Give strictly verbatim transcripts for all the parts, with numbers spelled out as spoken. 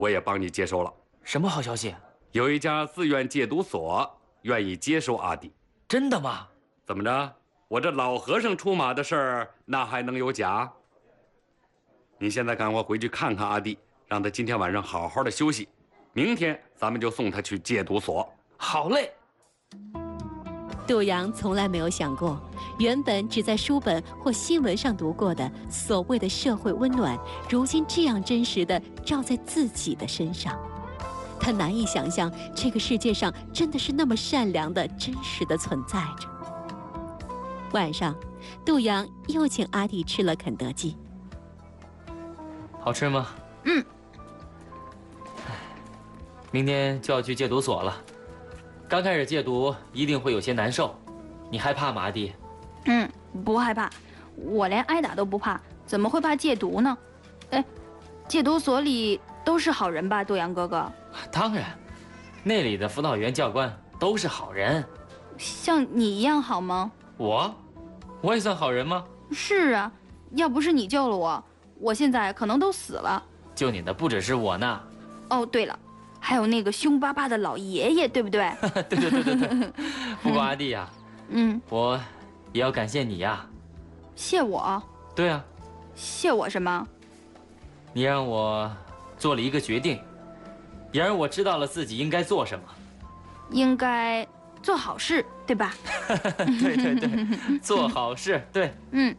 我也帮你接收了。 什么好消息？ 有一家自愿戒毒所愿意接收阿弟。 真的吗？ 怎么着？我这老和尚出马的事儿，那还能有假？你现在赶快回去看看阿弟，让他今天晚上好好的休息，明天咱们就送他去戒毒所。 好嘞。 杜阳从来没有想过，原本只在书本或新闻上读过的所谓的社会温暖，如今这样真实的照在自己的身上。他难以想象，这个世界上真的是那么善良的、真实的存在着。晚上，杜阳又请阿弟吃了肯德基。 好吃吗？ 嗯。 明天就要去戒毒所了。刚开始戒毒一定会有些难受，你害怕吗，阿弟？ 嗯，不害怕，我连挨打都不怕，怎么会怕戒毒呢？哎，戒毒所里都是好人吧，杜阳哥哥？ 当然，那里的辅导员、教官都是好人。 像你一样好吗？ 我，我也算好人吗？ 是啊，要不是你救了我，我现在可能都死了。 救你的不只是我呢。 哦，对了。还有那个凶巴巴的老爷爷，对不对？ 对对对对对。不过阿弟呀， 嗯， 我也要感谢你呀。 谢我？ 对啊。 谢我什么？ 你让我做了一个决定，也让我知道了自己应该做什么。 应该做好事，对吧？ 对对对，做好事，对。 嗯。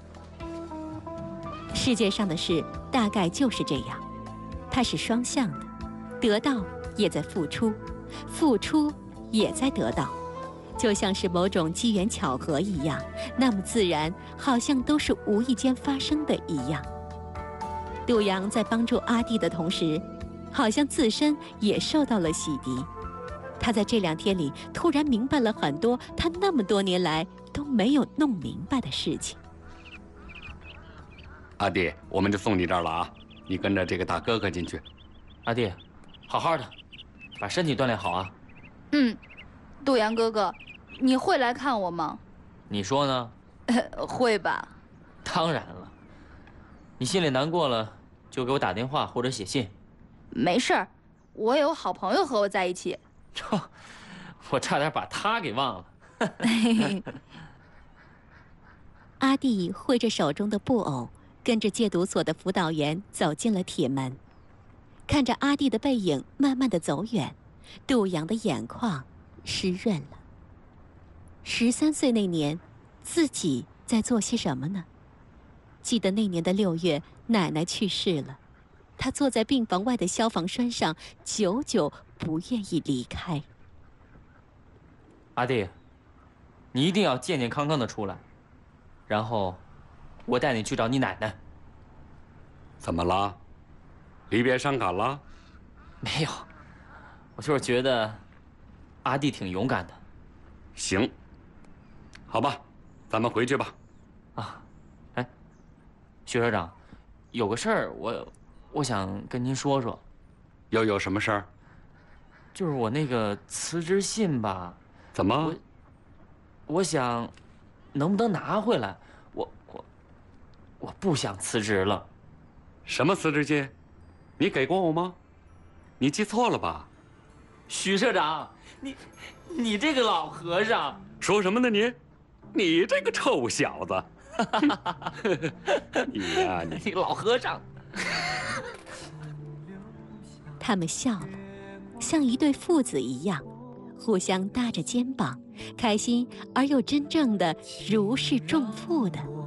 世界上的事大概就是这样，它是双向的。得到也在付出，付出也在得到，就像是某种机缘巧合一样，那么自然，好像都是无意间发生的一样。杜阳在帮助阿弟的同时，好像自身也受到了洗涤。他在这两天里突然明白了很多他那么多年来都没有弄明白的事情。 阿弟，我们就送你这儿了啊，你跟着这个大哥哥进去。 阿弟。好好的，把身体锻炼好啊。 嗯，杜阳哥哥，你会来看我吗？ 你说呢？ 会吧。 当然了，你心里难过了，就给我打电话或者写信。 没事儿，我有好朋友和我在一起。 我差点把他给忘了。 阿弟挥着手中的布偶，跟着戒毒所的辅导员走进了铁门。看着阿弟的背影慢慢的走远，杜阳的眼眶湿润了。十三岁那年，自己在做些什么呢？记得那年的六月，奶奶去世了，他坐在病房外的消防栓上，久久不愿意离开。 阿弟，你一定要健健康康的出来，然后我带你去找你奶奶。 怎么了？离别伤感了？ 没有，我就是觉得阿弟挺勇敢的。 行，好吧，咱们回去吧。 啊，哎，薛社长，有个事儿我我想跟您说说。 又有什么事儿？ 就是我那个辞职信吧。 怎么？ 我我想，能不能拿回来？我我我不想辞职了。 什么辞职信？你给过我吗？你记错了吧？ 许社长，你你这个老和尚说什么呢你？你这个臭小子！你呀、啊，你你老和尚。 他们笑了，像一对父子一样，互相搭着肩膀，开心而又真正的如释重负的